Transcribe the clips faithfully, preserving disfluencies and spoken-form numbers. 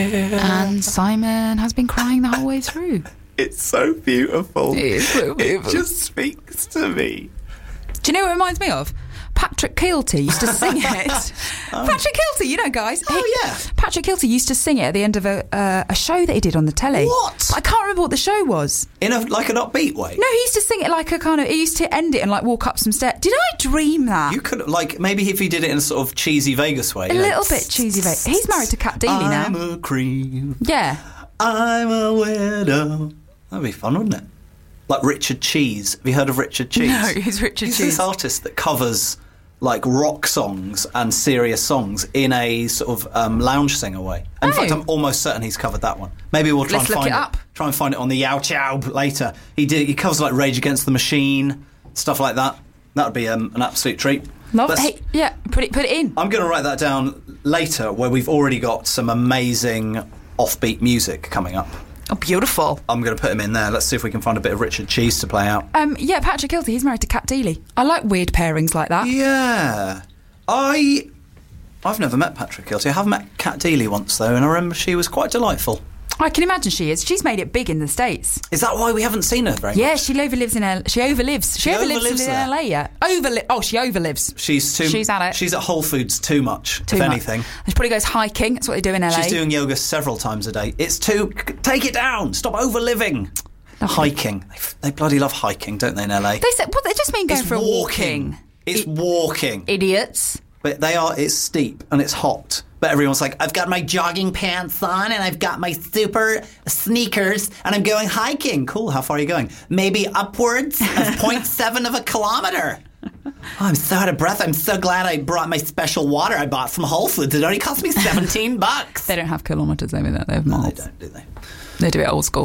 And Simon has been crying the whole way through. It's so beautiful. It is so beautiful. It just speaks to me. Do you know what it reminds me of? Patrick Kielty used to sing it. oh. Patrick Kielty, you know, guys. Oh, he, yeah. Patrick Kielty used to sing it at the end of a uh, a show that he did on the telly. What? But I can't remember what the show was. In a like an upbeat way? No, he used to sing it like a kind of... He used to end it and like walk up some stairs. Did I dream that? You could, like, maybe if he did it in a sort of cheesy Vegas way. A you know? little bit cheesy. Vegas. He's married to Kat Deely now. I'm a creep. Yeah. I'm a widow. That'd be fun, wouldn't it? Like Richard Cheese. Have you heard of Richard Cheese? No, who's Richard He's Cheese? this artist that covers like rock songs and serious songs in a sort of um, lounge singer way. In Oh. fact, I'm almost certain he's covered that one. Maybe we'll try Let's and look find it up. Try and find it on the Yow Chow later. He did. He covers like Rage Against the Machine, stuff like that. That would be um, an absolute treat. Love Let's- hey, yeah, put it put it in. I'm going to write that down later, where we've already got some amazing offbeat music coming up. Oh, beautiful. I'm going to put him in there. Let's see if we can find a bit of Richard Cheese to play out. Um, yeah, Patrick Kielty, he's married to Kat Deely. I like weird pairings like that. Yeah. I... I've never met Patrick Kielty. I have met Kat Deely once, though, and I remember she was quite delightful. I can imagine she is. She's made it big in the States. Is that why we haven't seen her very Yeah, much? she overlives in L. She overlives. She, She overlives, overlives in there. L A. Yeah, overli- Oh, she overlives. She's too... She's at it. She's at Whole Foods too much, Too if much. anything. She probably goes hiking. That's what they do in L A. She's doing yoga several times a day. It's too... Take it down. Stop overliving. Hiking. They, f- they bloody love hiking, don't they, in L A? They said, well, they just mean going It's for a walking. walking. It's I- walking. Idiots. But they are, it's steep and it's hot. But everyone's like, I've got my jogging pants on and I've got my super sneakers and I'm going hiking. Cool, how far are you going? Maybe upwards of zero point seven of a kilometre. Oh, I'm so out of breath. I'm so glad I brought my special water I bought from Whole Foods. It only cost me seventeen bucks. They don't have kilometres over there. They have No, miles. they don't, do they? They do it old school.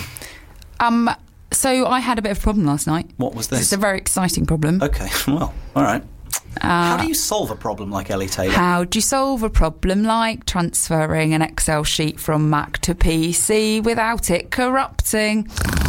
um, so I had a bit of a problem last night. What was this? It's a very exciting problem. Okay, well, all right. Uh, How do you solve a problem like Ellie Taylor? How do you solve a problem like transferring an Excel sheet from Mac to P C without it corrupting?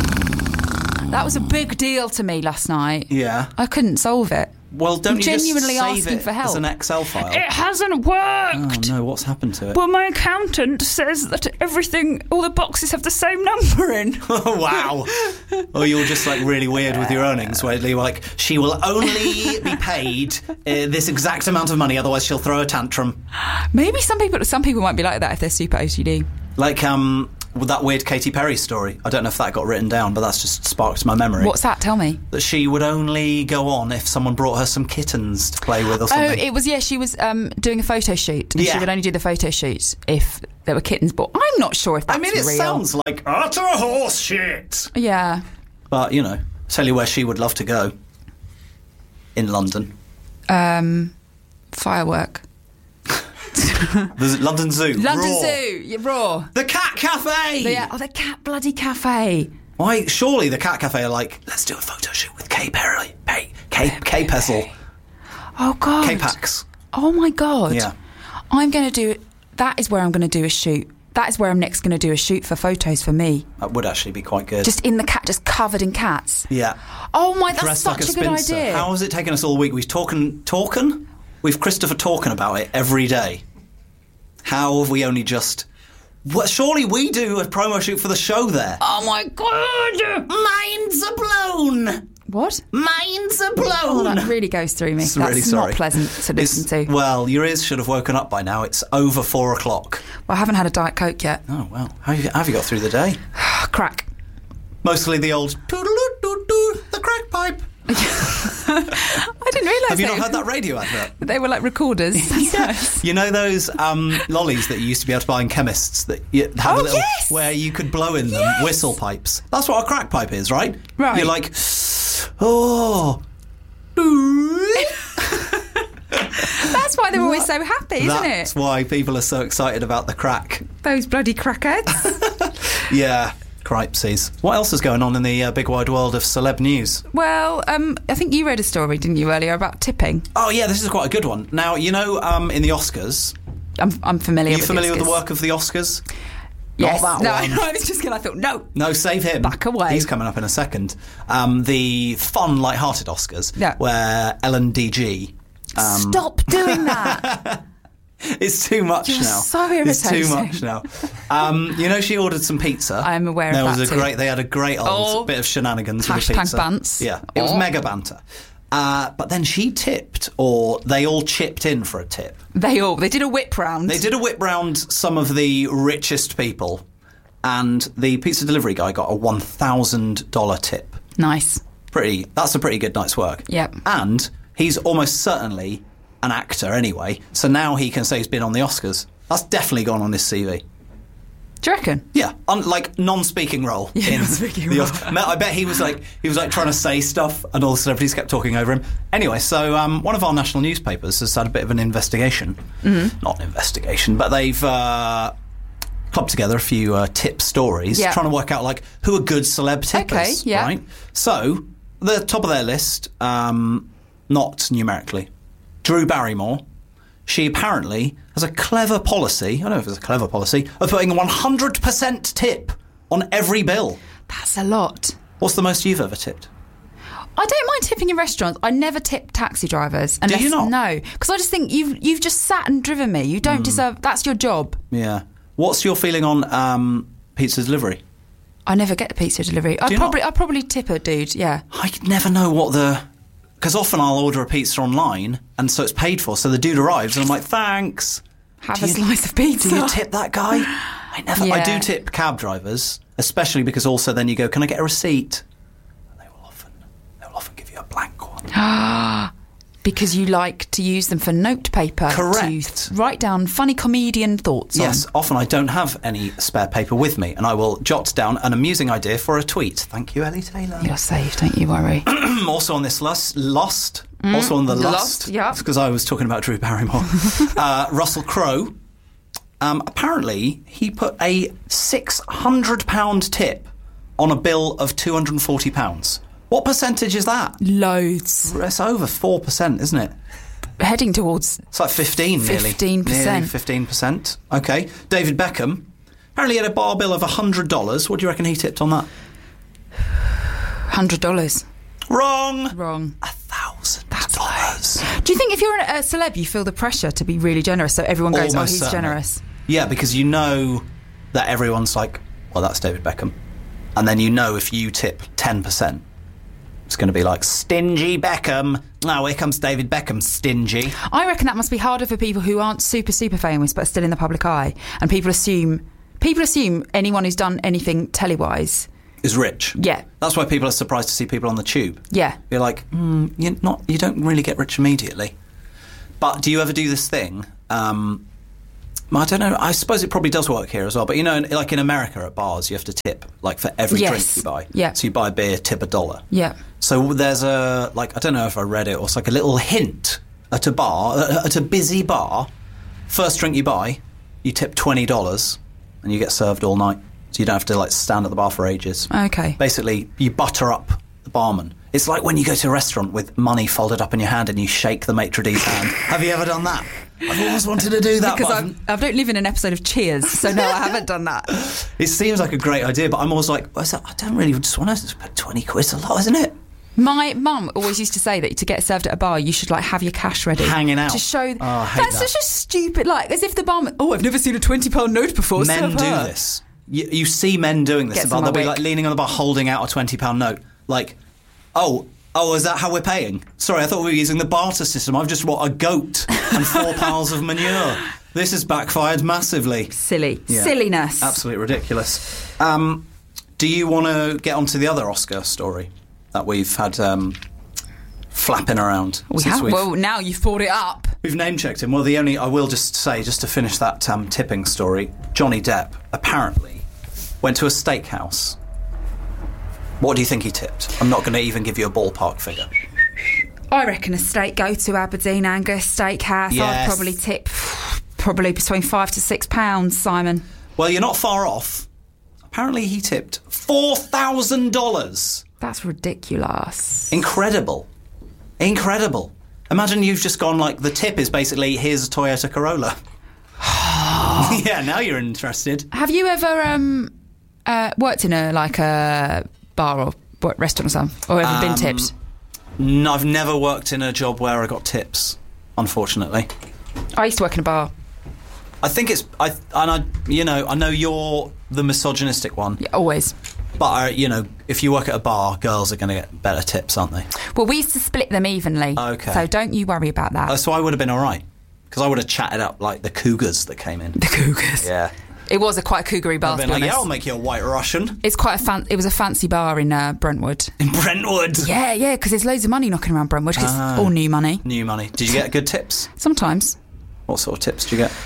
That was a big deal to me last night. Yeah. I couldn't solve it. Well, don't I'm you genuinely just save asking it for help. as an Excel file? It hasn't worked. Oh, no, what's happened to it? Well, my accountant says that everything, all the boxes have the same number in. Oh, wow. Or you're just like really weird with your earnings, where you're like, she will only be paid uh, this exact amount of money, otherwise she'll throw a tantrum. Maybe some people, some people might be like that if they're super O C D. Like um, with that weird Katy Perry story. I don't know if that got written down, but that's just sparked my memory. What's that? Tell me. That she would only go on if someone brought her some kittens to play with or Oh, something. it was, yeah, she was um, doing a photo shoot. And Yeah. she would only do the photo shoots if there were kittens. But I'm not sure if that's I mean, it real. sounds like utter horse shit. Yeah. But, you know, tell you where she would love to go. In London. Um, firework. The London Zoo. London Raw. Zoo. Yeah, raw. The Cat Cafe! Yeah. Oh, the cat bloody cafe. Why? Surely the Cat Cafe are like, let's do a photo shoot with Kay Perry. Hey, Kay, Kay Pessel. Oh, God. K-Pax. Oh, my God. Yeah. I'm going to do... That is where I'm going to do a shoot. That is where I'm next going to do a shoot for photos for me. That would actually be quite good. Just in the cat, just covered in cats. Yeah. Oh, my... That's Dressed such like a, a, good spinster. idea. How has it taken us all week? We've talking, talking? We've Christopher talking about it every day. How have we only just... Well, surely we do a promo shoot for the show there. Oh, my God. Minds are blown. What? Minds are Oh, blown. that really goes through me. It's That's really sorry. not pleasant to listen It's- to. Well, your ears should have woken up by now. It's over four o'clock. Well, I haven't had a Diet Coke yet. Oh, well. How have you, how have you got through the day? Crack. Mostly the old toodaloo-doo-doo, the crack pipe. I didn't realise Have you they, not heard that radio advert? they were like recorders. Yes. You know those um, lollies that you used to be able to buy in chemists that you have Oh, a little yes! where you could blow in them, Yes! whistle pipes. That's what a crack pipe is, right? Right. You're like, oh. That's why they're always so happy, isn't That's it? why people are so excited about the crack. Those bloody crackheads. Yeah, cripesies. What else is going on in the uh, big wide world of celeb news? Well, um, I think you read a story, didn't you, earlier about tipping? Oh, yeah, this is quite a good one. Now, you know, um, in the Oscars... I'm, I'm familiar Are you with familiar the with the Oscars. work of the Oscars? Yes. Not that no, one. no, I was just going to... I thought, no. No, save him. Back away. He's coming up in a second. Um, the fun, light-hearted Oscars, Yeah. where Ellen D G... Um, Stop doing that. It's too much You're now. so It's too irritating. much now. Um, you know, she ordered some pizza. I am aware there of was that a too. great. They had a great old Oh. bit of shenanigans with the Hashtag pizza. bants. Yeah, it was Oh. mega banter. Uh, but then she tipped, or they all chipped in for a tip. They all they did a whip round. They did a whip round some of the richest people, and the pizza delivery guy got a one thousand dollars tip. Nice. Pretty. That's a pretty good night's work. Yep. And he's almost certainly an actor anyway, so now he can say he's been on the Oscars. That's definitely gone on his C V. Do you reckon? Yeah, un- like non-speaking role. Yeah, in non-speaking the role. Osc- I bet he was like he was like trying to say stuff, and all the celebrities kept talking over him. Anyway, so um, one of our national newspapers has had a bit of an investigation. Mm-hmm. Not an investigation, but they've uh, clubbed together a few uh, tip stories, Yeah. trying to work out like who are good celeb tippers. Okay, yeah. Right. So the top of their list, um, not numerically, Drew Barrymore. She apparently has a clever policy, I don't know if it's a clever policy, of putting a one hundred percent tip on every bill. That's a lot. What's the most you've ever tipped? I don't mind tipping in restaurants. I never tip taxi drivers. Unless, you not? No, because I just think you've you've just sat and driven me. You don't deserve. That's your job. Yeah. What's your feeling on um, pizza delivery? I never get a pizza delivery. I you probably not? I probably tip a dude. Yeah. I never know what the... Because often I'll order a pizza online, and so it's paid for, so the dude arrives, and I'm like, thanks. Have Do a you- slice of pizza. Do you tip that guy? I never... I Yeah. do tip cab drivers, especially because also then you go, can I get a receipt? And they will often, they will often give you a blank one. Because you like to use them for note paper. Correct. To write down funny comedian thoughts Yes, on. often I don't have any spare paper with me, and I will jot down an amusing idea for a tweet. Thank you, Ellie Taylor. You're safe, don't you worry. Also on this lust, Lost, also on the The Lust, Lost, yeah. because I was talking about Drew Barrymore. uh, Russell Crowe, um, apparently he put a six hundred pound tip on a bill of two hundred forty pounds. What percentage is that? Loads. It's over four percent, isn't it? Heading towards It's like fifteen, nearly. fifteen percent. Nearly fifteen percent. Okay. David Beckham, apparently he had a bar bill of one hundred dollars. What do you reckon he tipped on that? one hundred dollars. Wrong. Wrong. A thousand dollars. Do you think if you're a celeb, you feel the pressure to be really generous, so everyone goes, Almost oh, he's certainly. generous? Yeah, because you know that everyone's like, well, that's David Beckham. And then you know if you tip ten percent, it's going to be like, stingy Beckham. Oh, here comes David Beckham, stingy. I reckon that must be harder for people who aren't super, super famous but are still in the public eye. And people assume people assume anyone who's done anything telly-wise. Is rich. Yeah. That's why people are surprised to see people on the tube. Yeah. You're like, mm, you're not, you don't really get rich immediately. But do you ever do this thing? Um, I don't know. I suppose it probably does work here as well. But you know, like in America at bars, you have to tip like for every Yes. drink you buy. Yeah. So you buy a beer, tip a dollar. Yeah. So there's a like I don't know if I read it or it's like a little hint at a bar at a busy bar. First drink you buy, you tip twenty dollars, and you get served all night. So you don't have to like stand at the bar for ages. Okay. Basically, you butter up the barman. It's like when you go to a restaurant with money folded up in your hand and you shake the maitre d's hand. Have you ever done that? I've always wanted to do that. Because but I'm, I don't live in an episode of Cheers, so no, I haven't done that. it seems like a great idea, but I'm always like, well, I don't really just want to put twenty quid's a lot, isn't it? My mum always used to say that to get served at a bar, you should like have your cash ready, Hanging out. to show. Oh, I hate that's that. such a stupid, like as if the barman. Oh, I've never seen a twenty pound note before. Men serve do her. this. You, you see men doing this. Gets At bar. them a They'll be wick. like leaning on the bar, holding out a twenty pound note. Like, oh, oh, is that how we're paying? Sorry, I thought we were using the barter system. I've just bought a goat and four piles of manure. This has backfired massively. Silly Yeah. silliness. Absolutely ridiculous. Um, do you want to get onto the other Oscar story that we've had um, flapping around? We since have. we've, Well, now you've brought it up. we've name checked him. Well, the only I will just say, just to finish that um, tipping story, Johnny Depp apparently went to a steakhouse. What do you think he tipped? I'm not going to even give you a ballpark figure. I reckon a steak go to Aberdeen Angus Steakhouse. Yes. I'd probably tip probably between five to six pounds, Simon. Well, you're not far off. Apparently, he tipped four thousand dollars. That's ridiculous. Incredible. Incredible. Imagine you've just gone like, the tip is basically, here's a Toyota Corolla. Yeah, now you're interested. Have you ever um, uh, worked in a like a bar or what, restaurant or something, or ever been Um, tipped? No, I've never worked in a job where I got tips, unfortunately. I used to work in a bar. I think it's I and I you know I know you're the misogynistic one. Yeah, always. But uh, you know, if you work at a bar, girls are going to get better tips, aren't they? Well, we used to split them evenly. Okay. So don't you worry about that. Uh, so I would have been all right because I would have chatted up like the cougars that came in. The cougars. Yeah. It was a quite a cougary bar. I've been to be like, yeah, honest. I'll make you a White Russian It's quite a fan. It was a fancy bar in uh, Brentwood. in Brentwood. Yeah, yeah, because there's loads of money knocking around Brentwood. 'Cause Ah. it's all new money. New money. Did you get good tips? Sometimes What sort of tips did you get?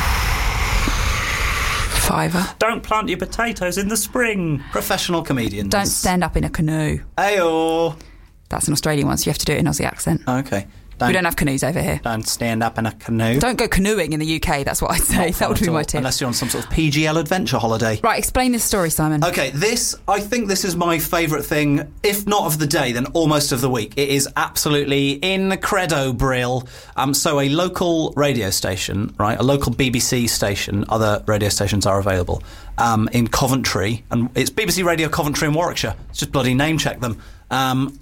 fiver. Don't plant your potatoes in the spring. Professional comedians. Don't stand up in a canoe. Ayo. That's an Australian one, so you have to do it in Aussie accent. Okay. We don't have canoes over here. Don't stand up in a canoe. Don't go canoeing in the U K. That's what I'd say. Not That would fun be at my all, tip. Unless you're on some sort of P G L adventure holiday. Right, explain this story, Simon. Okay, this, I think this is my favourite thing, if not of the day, then almost of the week. It is absolutely incredible. Um, so a local radio station, right, a local B B C station, other radio stations are available, um, in Coventry, and it's B B C Radio Coventry in Warwickshire. It's just bloody name check them. Um,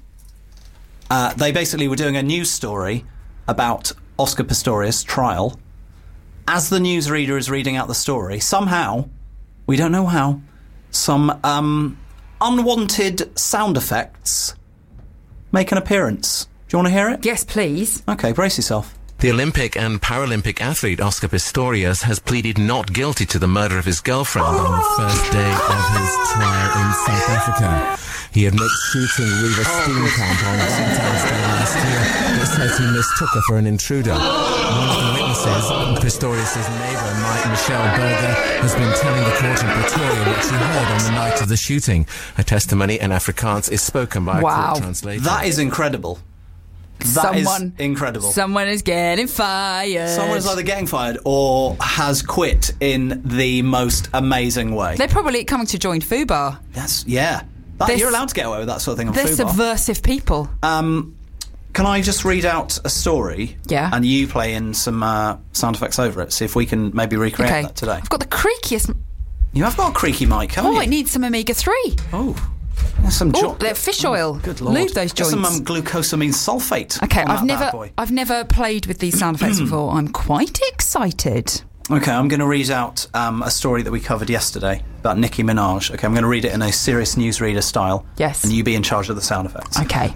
uh, they basically were doing a news story about Oscar Pistorius' trial. As the newsreader is reading out the story, somehow, we don't know how, some um, unwanted sound effects make an appearance. Do you want to hear it? Yes, please. Okay, brace yourself. The Olympic and Paralympic athlete Oscar Pistorius has pleaded not guilty to the murder of his girlfriend on the first day of his trial in South Africa. He admits shooting Riva Steenkamp on Valentine's Day last year, but says he mistook her for an intruder. One of the witnesses, Pistorius' neighbour, Mike Michelle Berger, has been telling the court in Pretoria what she heard on the night of the shooting. Her testimony in Afrikaans is spoken by a Wow. court translator. That is incredible. That Someone, is incredible. Someone is getting fired. Someone is either getting fired or has quit in the most amazing way. They're probably coming to join FUBAR. That's, yeah. That, This- you're allowed to get away with that sort of thing on They're FUBAR. subversive people. Um, can I just read out a story? Yeah. And you play in some uh, sound effects over it. See if we can maybe recreate Okay. that today. I've got the creakiest... You have got a creaky mic, haven't Oh, you? it needs some omega three. Oh. There's some Oh, jo- they're fish oil. Good lord. Lube those There's joints. some um, glucosamine sulfate. Okay, on I've that never, bad boy. I've never played with these sound effects before. I'm quite excited. Okay, I'm going to read out um, a story that we covered yesterday about Nicki Minaj. Okay, I'm going to read it in a serious newsreader style. Yes. And you be in charge of the sound effects. Okay.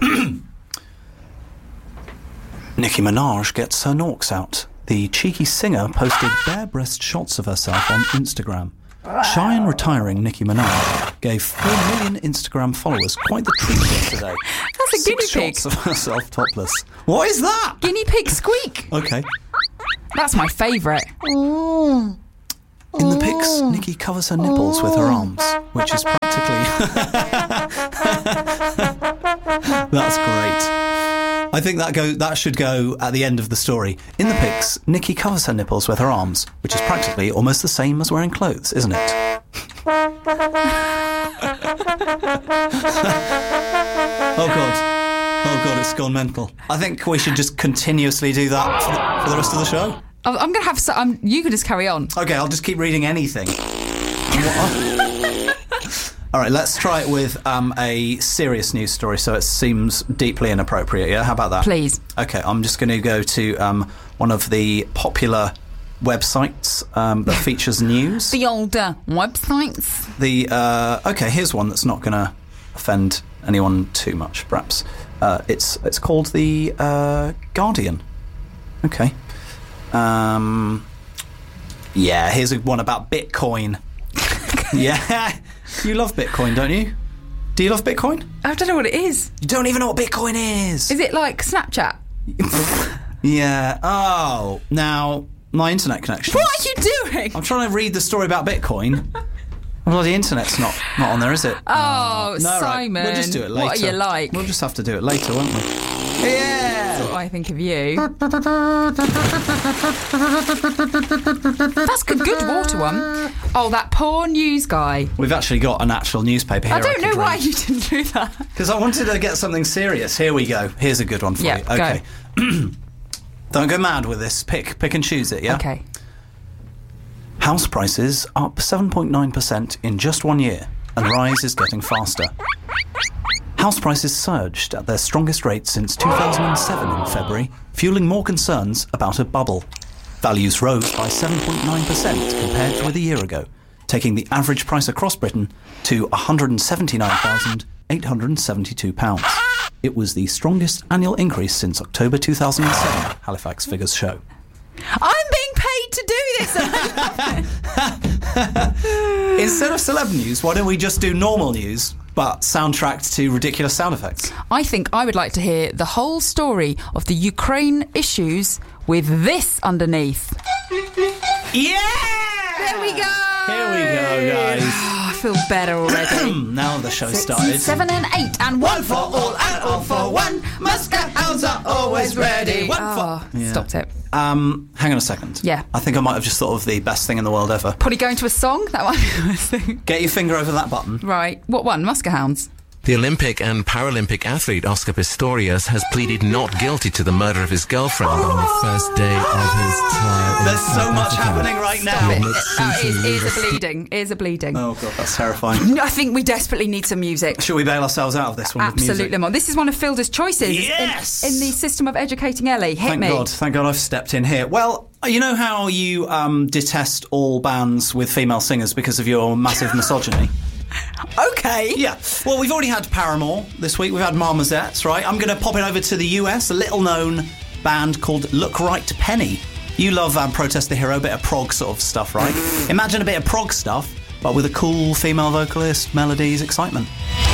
Nicki Minaj gets her norks out. The cheeky singer posted bare breast shots of herself on Instagram. Shy and retiring Nicki Minaj gave four million Instagram followers quite the treat yesterday. That's a guinea Six pig. shots of herself topless. What is that? Guinea pig squeak. Okay. That's my favourite. In the pics, Nicki covers her nipples with her arms, which is practically... That's great. I think that go that should go at the end of the story. In the pics, Nicki covers her nipples with her arms, which is practically almost the same as wearing clothes, isn't it? Oh God. Oh God, it's gone mental. I think we should just continuously do that for the, for the rest of the show. I'm I'm gonna have. So, um, you can just carry on. Okay, I'll just keep reading anything. All right, let's try it with um, a serious news story so it seems deeply inappropriate, yeah? How about that? Please. Okay, I'm just going to go to um, one of the popular websites um, that features news. The older websites. The uh, okay, here's one that's not going to offend anyone too much, perhaps. Uh, it's it's called the uh, Guardian. Okay. Um, yeah, here's a one about Bitcoin. Yeah, you love Bitcoin, don't you? Do you love Bitcoin? I don't know what it is. You don't even know what Bitcoin is. Is it like Snapchat? Yeah. Oh, now my internet connection. What are you doing? I'm trying to read the story about Bitcoin. Well, the internet's not not on there, is it? Oh, No, right. Simon. We'll just do it later. What are you like? We'll just have to do it later, won't we? Yeah. That's what I think of you. That's a good water one. Oh, that poor news guy. We've actually got an actual newspaper here. I don't know could why read. you didn't do that. Because I wanted to get something serious. Here we go. Here's a good one for Yeah, you. Okay. Don't go mad with this. Pick pick and choose it, yeah? Okay. House prices up seven point nine percent in just one year, and rise is getting faster. House prices surged at their strongest rate since two thousand seven in February, fueling more concerns about a bubble. Values rose by seven point nine percent compared with a year ago, taking the average price across Britain to one hundred seventy-nine thousand eight hundred seventy-two pounds. It was the strongest annual increase since October two thousand seven, Halifax figures show. I'm being paid to do this. Instead of celeb news, why don't we just do normal news, but soundtracked to ridiculous sound effects? I think I would like to hear the whole story of the Ukraine issues with this underneath. Yeah! There we go! Here we go, guys. Oh, I feel better already. Now the show Six, started. seven and eight and one for all and all for one. Muscat hounds are always ready. One Oh, for... Yeah. stopped it. Um, hang on a second. Yeah. I think I might have just thought of the best thing in the world ever. Probably going to a song? That might be the best thing. Get your finger over that button. Right. What one? Muscat Hounds. The Olympic and Paralympic athlete Oscar Pistorius has pleaded not guilty to the murder of his girlfriend on the first day of his trial in There's South so much Africa. happening right now. It, Nick oh, ears, Shooting ears with are a bleeding. Ears are bleeding. Oh, God, that's terrifying. I think we desperately need some music. Should we bail ourselves out of this one with music? Absolutely, Mom. This is one of Filder's choices in- Yes! in, the system of educating Ellie. Hit Thank me. God, thank God I've stepped in here. Well, you know how you um, detest all bands with female singers because of your massive misogyny? Okay. Yeah. Well, we've already had Paramore this week. We've had Marmosettes, right? I'm going to pop it over to the U S, a little-known band called Look Right Penny. You love um, Protest the Hero, a bit of prog sort of stuff, right? Imagine a bit of prog stuff, but with a cool female vocalist, melodies, excitement.